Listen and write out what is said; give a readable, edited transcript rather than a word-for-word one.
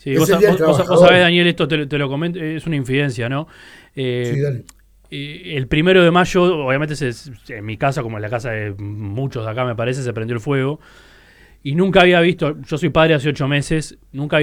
Sí, Es el Día del vos Trabajador. sabés, Daniel, esto te lo comento, es una infidencia, ¿no? Sí, Eh, dale. el 1 de mayo, obviamente en mi casa, como en la casa de muchos de acá me parece, se prendió el fuego. Y nunca había visto, yo soy padre hace 8 meses, nunca había